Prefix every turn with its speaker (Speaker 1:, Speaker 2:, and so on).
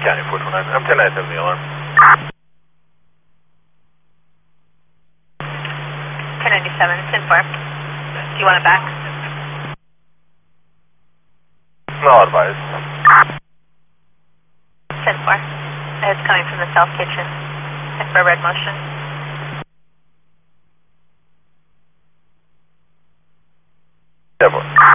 Speaker 1: County 429. I'm 1097 the alarm.
Speaker 2: 1097, 10-4. Do you want it back?
Speaker 1: No, advise.
Speaker 2: 10-4. It's coming from the south kitchen. Infrared motion.
Speaker 1: Yeah, boy.